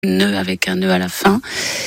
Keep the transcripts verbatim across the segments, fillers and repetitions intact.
nœud avec un nœud à la fin.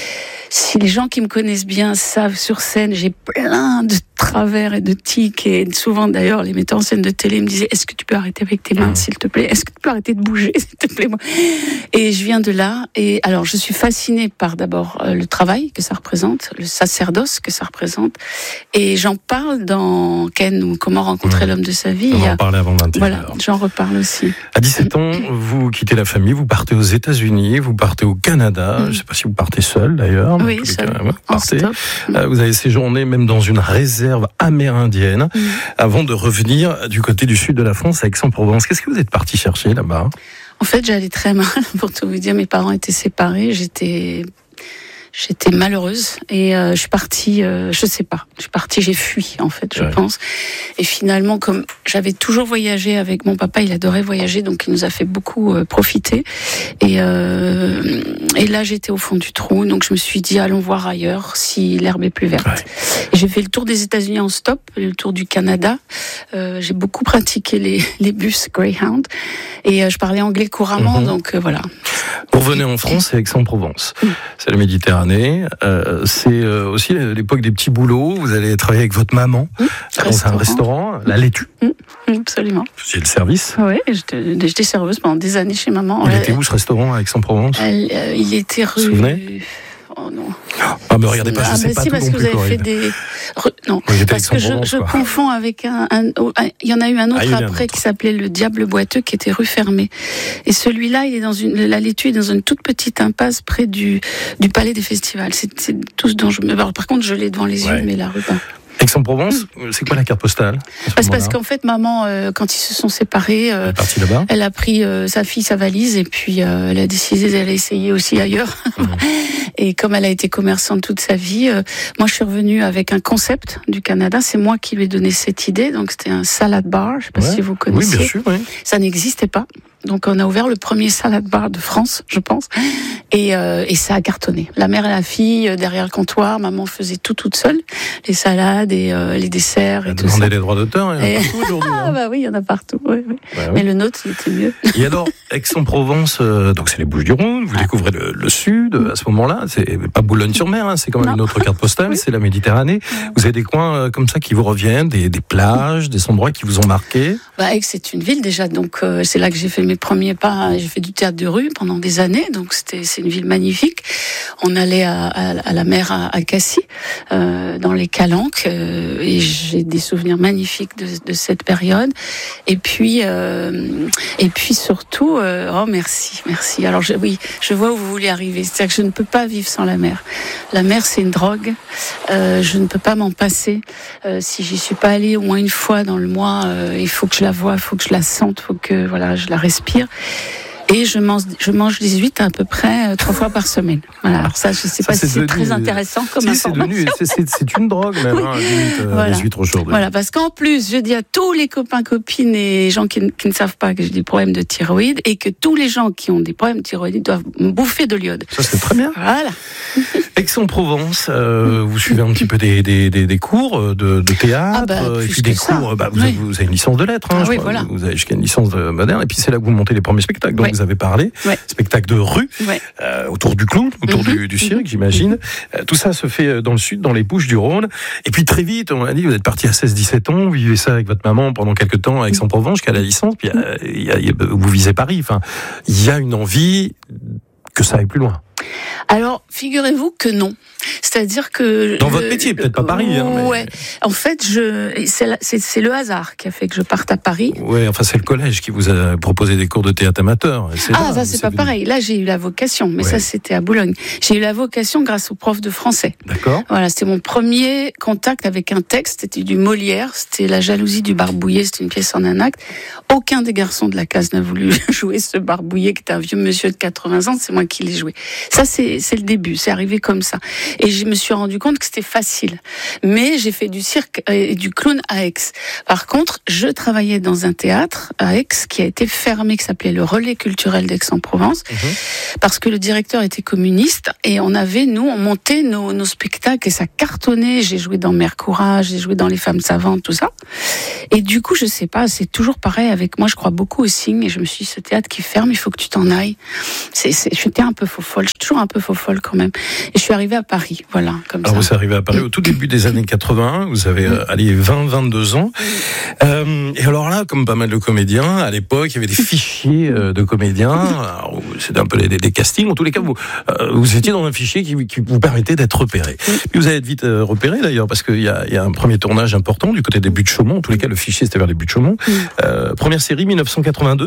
Si les gens qui me connaissent bien savent, sur scène, j'ai plein de travers et de tics, et souvent d'ailleurs les metteurs en scène de télé me disaient: est-ce que tu peux arrêter avec tes mains, mmh. s'il te plaît, est-ce que tu peux arrêter de bouger, s'il te plaît. Et je viens de là, et alors je suis fascinée par d'abord euh, le travail que ça représente, le sacerdoce que ça représente, et j'en parle dans Ken, ou Comment rencontrer mmh. l'homme de sa vie. On va en parler avant vingt et une heures. Voilà, j'en reparle aussi. À dix-sept ans, vous quittez la famille, vous partez aux États-Unis, vous partez au Canada. Mmh. Je ne sais pas si vous partez seul d'ailleurs. Oui, seul. Cas, ouais, partez. Euh, vous avez séjourné même dans une réserve amérindienne mmh. avant de revenir du côté du sud de la France, à Aix-en-Provence. Qu'est-ce que vous êtes parti chercher là-bas ? En fait, j'allais très mal, pour tout vous dire. Mes parents étaient séparés. J'étais... J'étais malheureuse et euh, je suis partie, euh, je sais pas, je suis partie, j'ai fui en fait, je ouais. pense. Et finalement, comme j'avais toujours voyagé avec mon papa, il adorait voyager, donc il nous a fait beaucoup euh, profiter. Et, euh, et là, j'étais au fond du trou, donc je me suis dit, allons voir ailleurs si l'herbe est plus verte. Ouais. Et j'ai fait le tour des États-Unis en stop, le tour du Canada. Euh, j'ai beaucoup pratiqué les, les bus Greyhound et euh, je parlais anglais couramment, mm-hmm. donc euh, voilà. Vous revenez en France, c'est Aix-en-Provence. Mm. C'est la Méditerranée. Euh, c'est euh, aussi l'époque des petits boulots. Vous allez travailler avec votre maman mmh, dans restaurant. un restaurant, la laitue. Mmh, absolument. C'est le service. Oui, j'étais, j'étais serveuse pendant des années chez maman. Il Elle, était où ce restaurant à Aix-en-Provence ? elle, euh, Il était rue. Vous vous souvenez ? Oh non. Ah mais regardez pas, je ah, sais bah pas si, tout parce non que plus. vous avez fait des non, parce que je, je confonds avec un, un, un. Il y en a eu un autre ah, après un autre. qui s'appelait le Diable Boiteux, qui était rue Fermée. Et celui-là, il est dans une la laitue est dans une toute petite impasse près du du Palais des Festivals. C'est, c'est tout ce dont je me. Alors, par contre, je l'ai devant les ouais. yeux, mais la rue pas. Aix-en-Provence, mmh. c'est quoi la carte postale ? C'est parce qu'en fait, maman, euh, quand ils se sont séparés, euh, elle, est là-bas. elle a pris euh, sa fille, sa valise, et puis euh, elle a décidé d'aller essayer aussi ailleurs. Mmh. Et comme elle a été commerçante toute sa vie, euh, moi je suis revenue avec un concept du Canada. C'est moi qui lui ai donné cette idée. Donc c'était un salad bar. Je ne sais pas ouais. si vous connaissez. Oui, bien sûr. Oui. Ça n'existait pas. Donc on a ouvert le premier salad bar de France, je pense, et, euh, et ça a cartonné. La mère et la fille euh, derrière le comptoir, maman faisait tout toute seule, les salades et euh, les desserts et elle tout ça. Demandez les droits d'auteur, il y en a partout aujourd'hui. Hein. Ah bah oui, il y en a partout. Oui, oui. Bah, oui. Mais le nôtre, il était mieux. Et alors, Aix-en-Provence, euh, donc c'est les Bouches-du-Rhône. Vous ah. découvrez le, le sud à ce moment-là. C'est pas Boulogne-sur-Mer, hein, c'est quand même non. une autre carte postale. Oui. C'est la Méditerranée. Ouais. Vous avez des coins euh, comme ça qui vous reviennent, des, des plages, des endroits qui vous ont marqué. Bah Aix, c'est une ville déjà, donc euh, c'est là que j'ai fait mes premiers pas. J'ai fait du théâtre de rue pendant des années, donc c'était c'est une ville magnifique. On allait à, à, à la mer à, à Cassis, euh, dans les Calanques, euh, et j'ai des souvenirs magnifiques de, de cette période. Et puis, euh, et puis surtout, euh, oh merci, merci. Alors je, oui, je vois où vous voulez arriver. C'est-à-dire que je ne peux pas vivre sans la mer. La mer, c'est une drogue. Euh, je ne peux pas m'en passer. Euh, si j'y suis pas allée au moins une fois dans le mois, euh, il faut que je la voie, il faut que je la sente, il faut que voilà, je la respire. Et je mange, je mange des huîtres à peu près euh, trois fois par semaine. Voilà. Alors ça, je ne sais ça, pas si c'est devenu, très intéressant comme si, information. C'est, devenu, c'est, c'est, c'est une drogue même, oui. hein, limite, euh, voilà. les huîtres aujourd'hui. Voilà, parce qu'en plus, je dis à tous les copains, copines et gens qui, qui ne savent pas que j'ai des problèmes de thyroïde, et que tous les gens qui ont des problèmes de thyroïde doivent bouffer de l'iode. Ça, c'est très bien. Voilà. Aix-en-Provence, euh, vous suivez un petit peu des, des, des, des cours de, de théâtre, ah bah, et puis des ça. cours, bah, vous, oui. avez, vous avez une licence de lettres, hein, ah, je oui, crois, voilà. vous avez jusqu'à une licence de moderne, et puis c'est là que vous montez les premiers spectacles dont oui. vous avez parlé. Oui. Spectacle de rue, ouais. euh, autour du clown, autour mm-hmm. du, du cirque, mm-hmm. j'imagine. Euh, tout ça se fait dans le sud, dans les Bouches-du-Rhône. Et puis très vite, on a dit, vous êtes parti à seize dix-sept ans, vous vivez ça avec votre maman pendant quelques temps à Aix-en-Provence, jusqu'à la licence, puis euh, y a, y a, vous visez Paris. Enfin, il y a une envie que ça aille plus loin. Alors, figurez-vous que non. C'est-à-dire que... Dans votre métier, peut-être pas Paris. Hein, mais... Ouais. En fait, je, c'est, la, c'est, c'est le hasard qui a fait que je parte à Paris. Ouais, enfin, c'est le collège qui vous a proposé des cours de théâtre amateur. C'est ah, là, ça, c'est pas venu. Pareil. Là, j'ai eu la vocation, mais ouais. ça, c'était à Boulogne. J'ai eu la vocation grâce au prof de français. D'accord. Voilà, c'était mon premier contact avec un texte. C'était du Molière. C'était La jalousie du barbouillé. C'était une pièce en un acte. Aucun des garçons de la case n'a voulu jouer ce barbouillé qui était un vieux monsieur de quatre-vingts ans. C'est moi qui l'ai joué. Ça, c'est, c'est le début. C'est arrivé comme ça. Et Et je me suis rendu compte que c'était facile. Mais j'ai fait du cirque et du clown à Aix. Par contre, je travaillais dans un théâtre à Aix qui a été fermé, qui s'appelait le Relais culturel d'Aix-en-Provence, mmh. parce que le directeur était communiste et on avait, nous, on montait nos, nos spectacles et ça cartonnait. J'ai joué dans Mère Courage, j'ai joué dans Les Femmes Savantes, tout ça. Et du coup, je sais pas, c'est toujours pareil avec moi. Je crois beaucoup au signe et je me suis dit, ce théâtre qui ferme, il faut que tu t'en ailles. C'est, c'est, j'étais un peu faux folle, je suis toujours un peu faux folle quand même. Et je suis arrivée à Paris, voilà, comme Alors ça. vous êtes arrivée à Paris au tout début des années quatre-vingt, vous avez euh, allez, vingt, vingt-deux ans. Euh, et alors là, comme pas mal de comédiens, à l'époque, il y avait des fichiers euh, de comédiens. Alors, c'était un peu des, des castings. En tous les cas, vous, euh, vous étiez dans un fichier qui, qui vous permettait d'être repéré. Puis vous allez être vite euh, repéré d'ailleurs, parce qu'il y a, il y a un premier tournage important du côté des Buttes-Chaumont. En tous les cas, le fichier c'était vers les Buttes-Chaumont. Euh, première série, dix-neuf cent quatre-vingt-deux.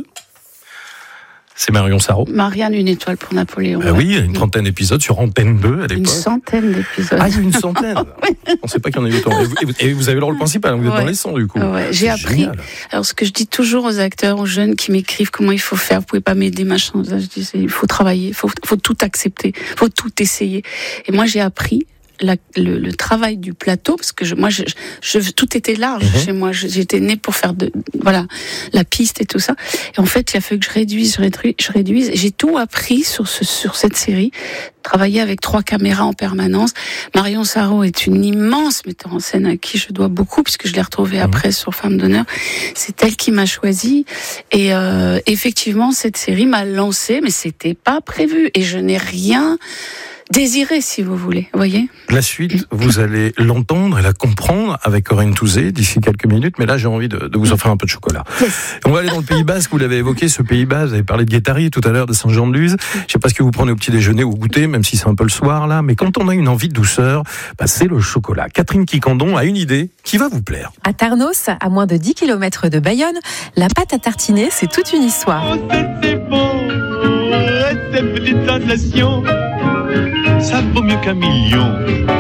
C'est Marion Sarraud. Marianne, une étoile pour Napoléon. Ah ouais. Oui, une trentaine d'épisodes sur Antenne deux à l'époque. Une centaine d'épisodes. Ah, une centaine. On ne sait pas qu'il y en a eu autant. Et vous, et vous avez le rôle principal, vous êtes ouais. dans les sons du coup. Ouais, j'ai C'est appris. Génial. Alors ce que je dis toujours aux acteurs, aux jeunes qui m'écrivent comment il faut faire, vous pouvez pas m'aider, machin. Je dis, il faut travailler, il faut, faut tout accepter, il faut tout essayer. Et moi j'ai appris. La, le, le travail du plateau, parce que je, moi, je, je, tout était large mmh. chez moi. Je, j'étais née pour faire de, voilà, la piste et tout ça. Et en fait, il a fallu que je réduise, je réduise, je réduise. J'ai tout appris sur ce, sur cette série. Travailler avec trois caméras en permanence. Marion Sarraud est une immense metteur en scène à qui je dois beaucoup, puisque je l'ai retrouvée mmh. après sur Femme d'honneur. C'est elle qui m'a choisie. Et euh, effectivement, cette série m'a lancée, mais c'était pas prévu. Et je n'ai rien désiré, si vous voulez, vous voyez. La suite, vous allez l'entendre et la comprendre avec Corinne Touzé d'ici quelques minutes, mais là j'ai envie de, de vous offrir un peu de chocolat. Yes. On va aller dans le Pays Basque, vous l'avez évoqué, ce Pays Basque, vous avez parlé de Guétari tout à l'heure, de Saint-Jean-de-Luz. Je ne sais pas ce que vous prenez au petit déjeuner ou au goûter, même si c'est un peu le soir là, mais quand on a une envie de douceur, bah, c'est le chocolat. Catherine Quicandon a une idée qui va vous plaire. À Tarnos, à moins de dix kilomètres de Bayonne, la pâte à tartiner, c'est toute une histoire. Oh, c'était bon, cette petite sensation. Ça vaut mieux qu'un million.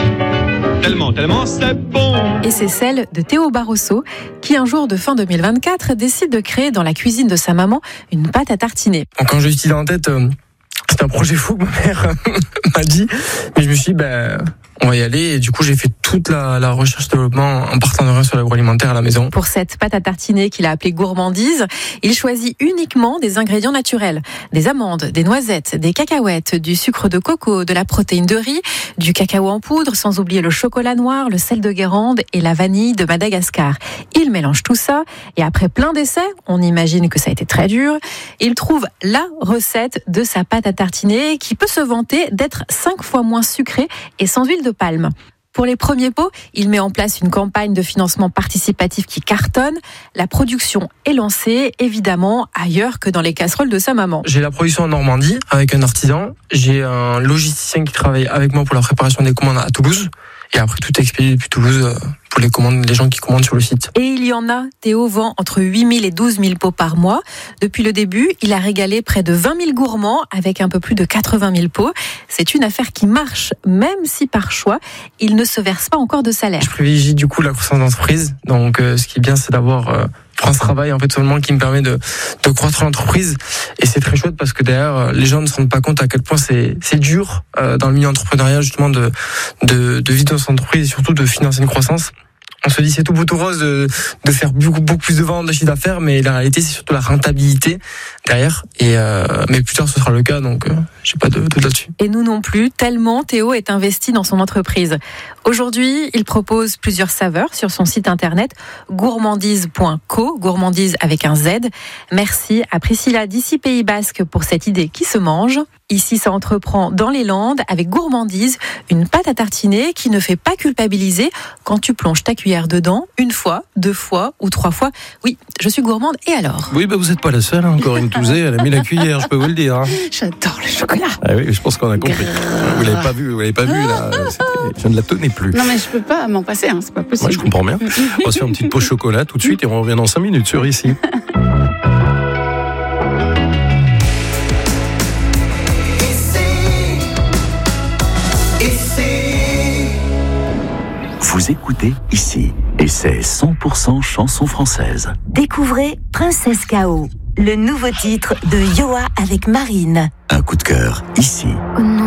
Tellement, tellement c'est bon. Et c'est celle de Théo Barroso, qui un jour de fin deux mille vingt-quatre décide de créer dans la cuisine de sa maman une pâte à tartiner. Quand j'ai eu cette idée en tête, euh, c'était un projet fou que ma mère m'a dit, mais je me suis dit, ben, on va y aller. Et du coup, j'ai fait toute la, la recherche-développement en partenariat sur l'agroalimentaire à la maison. Pour cette pâte à tartiner qu'il a appelée gourmandise, il choisit uniquement des ingrédients naturels. Des amandes, des noisettes, des cacahuètes, du sucre de coco, de la protéine de riz, du cacao en poudre, sans oublier le chocolat noir, le sel de Guérande et la vanille de Madagascar. Il mélange tout ça et après plein d'essais, on imagine que ça a été très dur, il trouve la recette de sa pâte à tartiner qui peut se vanter d'être cinq fois moins sucrée et sans huile de palme. Pour les premiers pots, il met en place une campagne de financement participatif qui cartonne. La production est lancée, évidemment, ailleurs que dans les casseroles de sa maman. J'ai la production en Normandie avec un artisan. J'ai un logisticien qui travaille avec moi pour la préparation des commandes à Toulouse. Et après, tout est expédié depuis Toulouse pour les commandes, les gens qui commandent sur le site. Et il y en a. Théo vend entre huit mille et douze mille pots par mois. Depuis le début, il a régalé près de vingt mille gourmands avec un peu plus de quatre-vingt mille pots. C'est une affaire qui marche, même si par choix, il ne se verse pas encore de salaire. Je privilégie du coup la croissance d'entreprise. Donc, euh, ce qui est bien, c'est d'avoir euh, un travail en fait seulement qui me permet de, de croître l'entreprise. Et c'est très chouette parce que derrière, les gens ne se rendent pas compte à quel point c'est, c'est dur euh, dans le milieu entrepreneurial justement de, de, de vivre dans son entreprise et surtout de financer une croissance. On se dit c'est tout beau tout rose de, de faire beaucoup, beaucoup plus de ventes, de chiffre d'affaires, mais la réalité c'est surtout la rentabilité derrière. Et euh, mais plus tard ce sera le cas, donc euh, j'ai pas de doute là-dessus. Et nous non plus, tellement Théo est investi dans son entreprise. Aujourd'hui, il propose plusieurs saveurs sur son site internet gourmandise point co, gourmandise avec un Z. Merci à Priscilla d'ici Pays Basque pour cette idée qui se mange. Ici, ça entreprend dans les Landes avec gourmandise, une pâte à tartiner qui ne fait pas culpabiliser quand tu plonges ta cuillère dedans une fois, deux fois ou trois fois. Oui, je suis gourmande et alors ? Oui, bah vous n'êtes pas la seule, hein. Corinne Touzé, elle a mis la cuillère, je peux vous le dire. Hein. J'adore le chocolat. Ah oui, je pense qu'on a compris. Vous l'avez pas vu, vous l'avez pas vu là. Je ne la tenais plus. Non mais je peux pas m'en passer, hein. C'est pas possible. Moi, je comprends bien. On va se faire une petite pause chocolat tout de suite et on revient dans cinq minutes sur ici. Vous écoutez ici, et c'est cent pour cent chanson française. Découvrez Princesse K O, le nouveau titre de Yoa avec Marine. Un coup de cœur ici. Oh non.